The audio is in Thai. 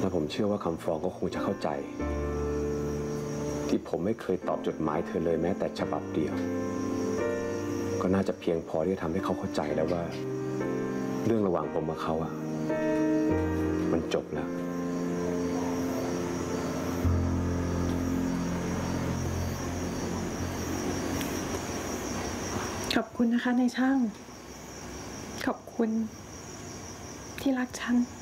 และผมเชื่อว่าคำฟ้องก็คงจะเข้าใจที่ผมไม่เคยตอบจดหมายเธอเลยแม้แต่ฉบับเดียวก็น่าจะเพียงพอที่จะทำให้เขาเข้าใจแล้วว่าเรื่องระหว่างผมกับเขาอะมันจบแล้วขอบคุณนะคะนายช่างขอบคุณที่รักฉัน